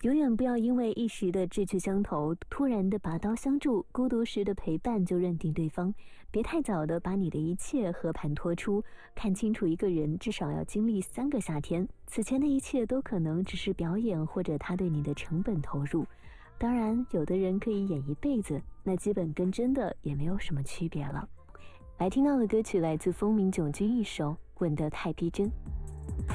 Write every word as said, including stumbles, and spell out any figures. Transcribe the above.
永远不要因为一时的志趣相投，突然的拔刀相助，孤独时的陪伴就认定对方。别太早的把你的一切和盘托出，看清楚一个人至少要经历三个夏天，此前的一切都可能只是表演，或者他对你的成本投入。当然，有的人可以演一辈子，那基本跟真的也没有什么区别了。来听到的歌曲来自风鸣囧君一首《吻得太逼真》。